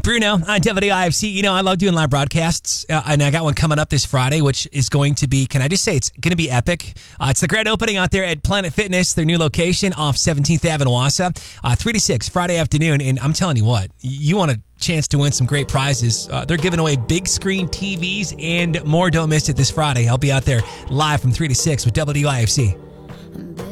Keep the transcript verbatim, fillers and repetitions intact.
Bruno on W I F C. You know, I love doing live broadcasts, uh, and I got one coming up this Friday, which is going to be, can I just say, it's going to be epic. Uh, it's the grand opening out there at Planet Fitness, their new location off seventeenth Avenue, Wausau, uh, three to six Friday afternoon. And I'm telling you what, you want a chance to win some great prizes. Uh, they're giving away big screen T Vs and more. Don't miss it this Friday. I'll be out there live from three to six with W I F C.